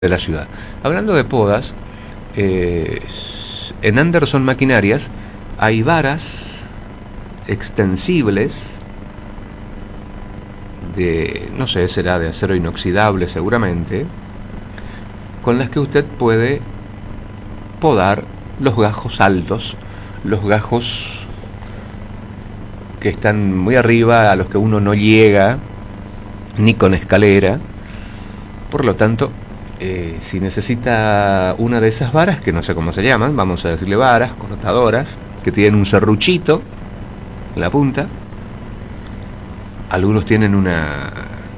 de la ciudad. Hablando de podas, en Anderson Maquinarias hay varas extensibles de, no sé, será de acero inoxidable seguramente, con las que usted puede podar los gajos altos, los gajos que están muy arriba, a los que uno no llega ni con escalera. Por lo tanto, si necesita una de esas varas, que no sé cómo se llaman, vamos a decirle varas, cortadoras, que tienen un serruchito en la punta. Algunos tienen una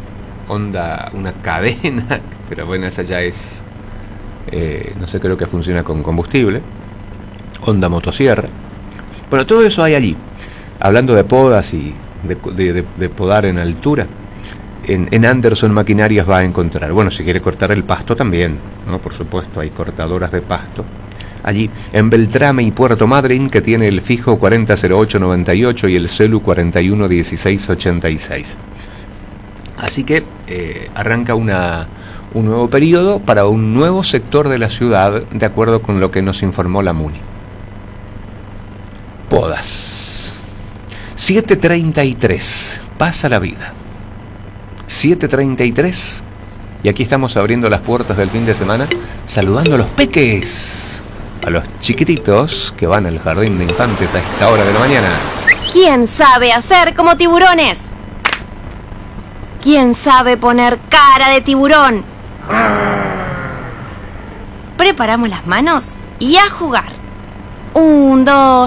cadena, pero bueno, esa ya es, no sé, creo que funciona con combustible. Honda motosierra. Bueno, todo eso hay allí. Hablando de podas y de podar en altura, en Anderson Maquinarias va a encontrar. Bueno, si quiere cortar el pasto también, ¿no? Por supuesto, hay cortadoras de pasto allí en Beltrame y Puerto Madryn, que tiene el fijo 400898 y el celu 411686. Así que arranca un nuevo periodo para un nuevo sector de la ciudad, de acuerdo con lo que nos informó la MUNI. Podas. 7:33, pasa la vida. 7:33, y aquí estamos abriendo las puertas del fin de semana, saludando a los peques, a los chiquititos que van al jardín de infantes a esta hora de la mañana. ¿Quién sabe hacer como tiburones? ¿Quién sabe poner cara de tiburón? Preparamos las manos y a jugar. 1, 2,